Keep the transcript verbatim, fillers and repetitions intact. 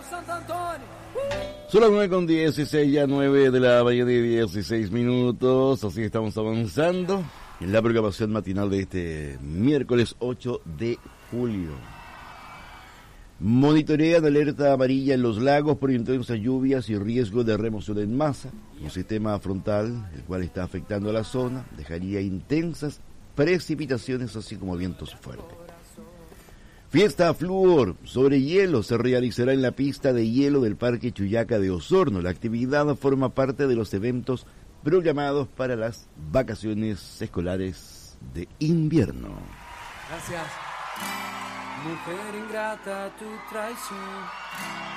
Son las nueve con dieciséis, ya nueve de la mañana y dieciséis minutos, así estamos avanzando en la programación matinal de este miércoles ocho de julio. Monitorean alerta amarilla en los lagos por intensas lluvias y riesgo de remoción en masa. Un sistema frontal, el cual está afectando a la zona, dejaría intensas precipitaciones así como vientos fuertes. Fiesta Fluor sobre hielo se realizará en la pista de hielo del Parque Chuyaca de Osorno. La actividad forma parte de los eventos programados para las vacaciones escolares de invierno. Gracias. Mujer ingrata, tu traición